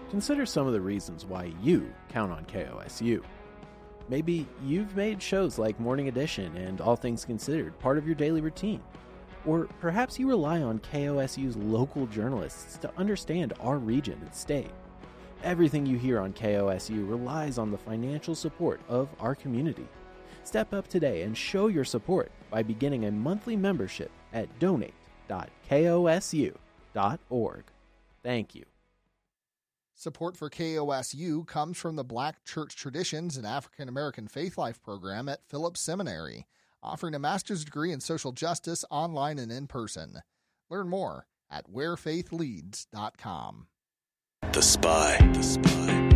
consider some of the reasons why you count on KOSU. Maybe you've made shows like Morning Edition and All Things Considered part of your daily routine. Or perhaps you rely on KOSU's local journalists to understand our region and state. Everything you hear on KOSU relies on the financial support of our community. Step up today and show your support by beginning a monthly membership at donate.kosu.org. Thank you. Support for KOSU comes from the Black Church Traditions and African American Faith Life program at Phillips Seminary, offering a master's degree in social justice online and in person. Learn more at wherefaithleads.com. The Spy.